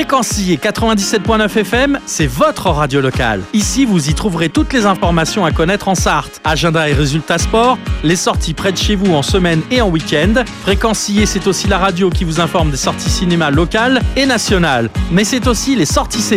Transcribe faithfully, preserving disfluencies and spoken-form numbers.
Fréquencier quatre-vingt-dix-sept virgule neuf F M, c'est votre radio locale. Ici, vous y trouverez toutes les informations à connaître en Sarthe. Agenda et résultats sport, les sorties près de chez vous en semaine et en week-end. Fréquencier, c'est aussi la radio qui vous informe des sorties cinéma locales et nationales. Mais c'est aussi les sorties